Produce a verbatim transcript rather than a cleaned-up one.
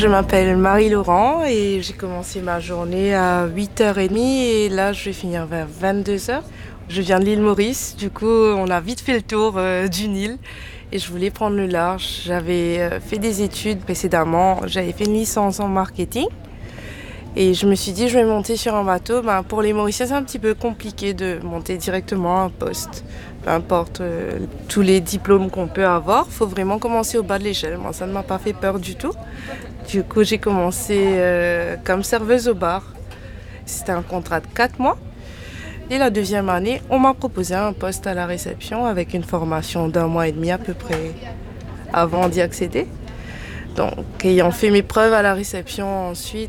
je m'appelle Marie-Laurent et j'ai commencé ma journée à huit heures trente et là je vais finir vers vingt-deux heures. Je viens de l'île Maurice, du coup on a vite fait le tour euh, d'une île et je voulais prendre le large. J'avais euh, fait des études précédemment, j'avais fait une licence en marketing et je me suis dit je vais monter sur un bateau. Ben, pour les Mauriciens c'est un petit peu compliqué de monter directement à un poste. Peu importe euh, tous les diplômes qu'on peut avoir, il faut vraiment commencer au bas de l'échelle. Moi ça ne m'a pas fait peur du tout. Du coup, j'ai commencé euh, comme serveuse au bar. C'était un contrat de quatre mois. Et la deuxième année, on m'a proposé un poste à la réception avec une formation d'un mois et demi à peu près avant d'y accéder. Donc, ayant fait mes preuves à la réception ensuite,